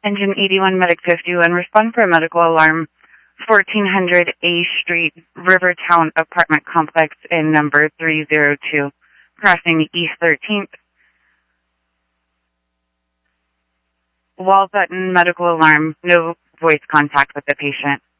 Engine 81, Medic 51, respond for a medical alarm, 1400 A Street, Rivertown Apartment Complex in number 302, crossing East 13th. Wall button, medical alarm, no voice contact with the patient.